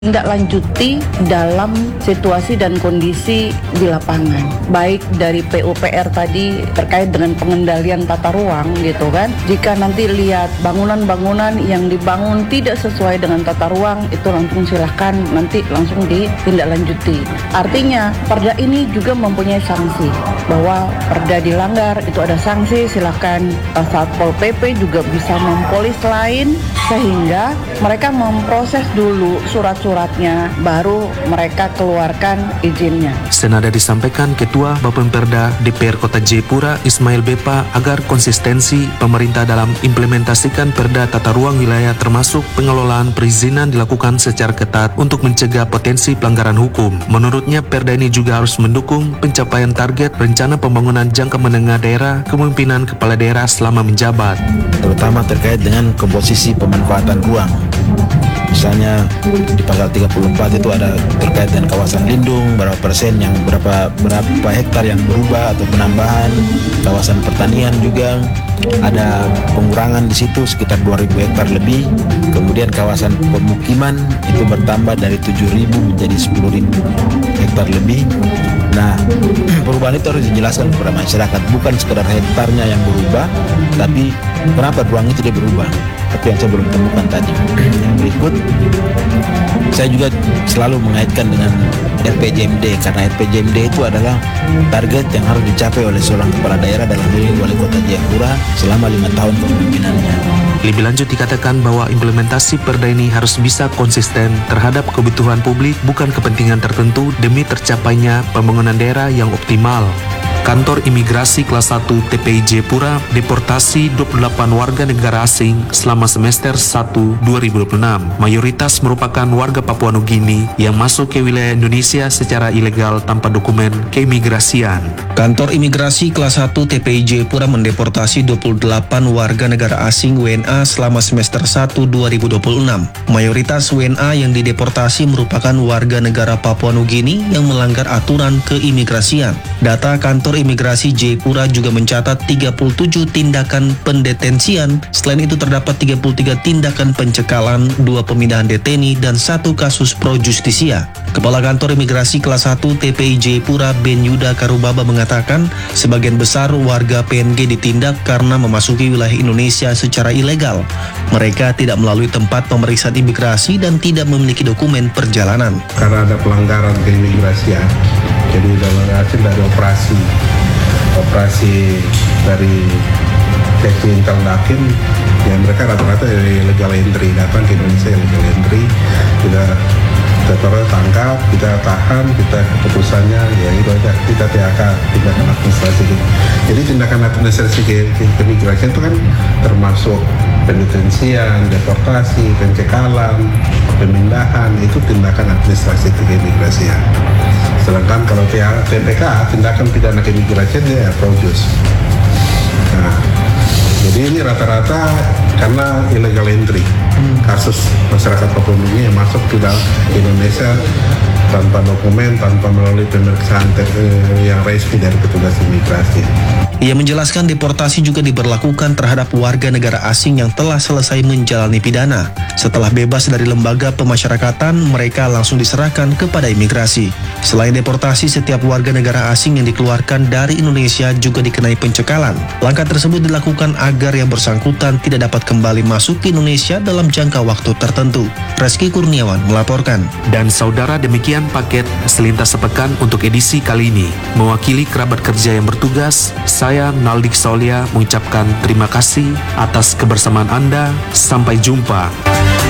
Tindak lanjuti dalam situasi dan kondisi di lapangan, baik dari PUPR tadi terkait dengan pengendalian tata ruang gitu kan. Jika nanti lihat bangunan-bangunan yang dibangun tidak sesuai dengan tata ruang, itu langsung silahkan nanti langsung ditindaklanjuti. Artinya perda ini juga mempunyai sanksi, bahwa perda dilanggar itu ada sanksi, silahkan Satpol PP juga bisa mempolis lain, sehingga mereka memproses dulu suratnya, baru mereka keluarkan izinnya. Senada disampaikan Ketua Bapemperda DPR Kota Jayapura Ismail Bepa agar konsistensi pemerintah dalam implementasikan perda tata ruang wilayah termasuk pengelolaan perizinan dilakukan secara ketat untuk mencegah potensi pelanggaran hukum. Menurutnya perda ini juga harus mendukung pencapaian target rencana pembangunan jangka menengah daerah kepemimpinan kepala daerah selama menjabat. Terutama terkait dengan komposisi pemanfaatan ruang. Misalnya di pasal 34 itu ada terkait dengan kawasan lindung, berapa persen yang berapa hektar yang berubah atau penambahan, kawasan pertanian juga ada pengurangan di situ sekitar 2.000 hektar lebih, kemudian kawasan pemukiman itu bertambah dari 7.000 menjadi 10.000 hektar lebih. Nah, perubahan itu harus dijelaskan kepada masyarakat, bukan sekedar hektarnya yang berubah, tapi kenapa ruang itu tidak berubah. Tapi yang saya belum temukan tadi. Yang berikut, saya juga selalu mengaitkan dengan RPJMD, karena RPJMD itu adalah target yang harus dicapai oleh seorang kepala daerah dalam ini Wali Kota Jayapura selama 5 tahun kepemimpinannya. Lebih lanjut dikatakan bahwa implementasi perda ini harus bisa konsisten terhadap kebutuhan publik, bukan kepentingan tertentu demi tercapainya pembangunan daerah yang optimal. Kantor Imigrasi Kelas 1 TPI Jayapura deportasi 28 warga negara asing selama semester 1 2026. Mayoritas merupakan warga Papua Nugini yang masuk ke wilayah Indonesia secara ilegal tanpa dokumen keimigrasian. Kantor Imigrasi Kelas 1 TPI Jayapura mendeportasi 28 warga negara asing WNA selama semester 1 2026. Mayoritas WNA yang dideportasi merupakan warga negara Papua Nugini yang melanggar aturan keimigrasian. Data Kantor Imigrasi Jayapura juga mencatat 37 tindakan pendetensian. Selain itu terdapat 33 tindakan pencekalan, 2 pemindahan deteni, dan 1 kasus pro justisia. Kepala Kantor Imigrasi Kelas 1 TPI Jayapura Ben Yuda Karubaba mengatakan sebagian besar warga PNG ditindak karena memasuki wilayah Indonesia secara ilegal. Mereka tidak melalui tempat pemeriksaan imigrasi dan tidak memiliki dokumen perjalanan. Karena ada pelanggaran keimigrasian, jadi dalam hasil dari operasi dari seksi Interlaken, ya mereka rata-rata dari illegal entry, datang ke Indonesia illegal entry, kita tangkap, kita tahan, kita keputusannya ya itu aja, kita THK, tindakan administrasi. Jadi tindakan administrasi keimigrasian itu kan termasuk pendetensian, deportasi, pencekalan, pemindahan, itu tindakan administrasi keimigrasian. Sedangkan kalau TPK, tindakan pidana keimigrasian, ya pro jus. Nah, jadi ini rata-rata karena illegal entry, kasus masyarakat Papua Nugini yang masuk ke Indonesia tanpa dokumen, tanpa melalui pemeriksaan yang resmi dari petugas imigrasi. Ia menjelaskan deportasi juga diberlakukan terhadap warga negara asing yang telah selesai menjalani pidana. Setelah bebas dari lembaga pemasyarakatan, mereka langsung diserahkan kepada imigrasi. Selain deportasi, setiap warga negara asing yang dikeluarkan dari Indonesia juga dikenai pencekalan. Langkah tersebut dilakukan agar yang bersangkutan tidak dapat kembali masuk ke Indonesia dalam jangka waktu tertentu. Reski Kurniawan melaporkan. Dan saudara, demikian paket selintas sepekan untuk edisi kali ini. Mewakili kerabat kerja yang bertugas, saya Naldik Saulia mengucapkan terima kasih atas kebersamaan Anda. Sampai jumpa.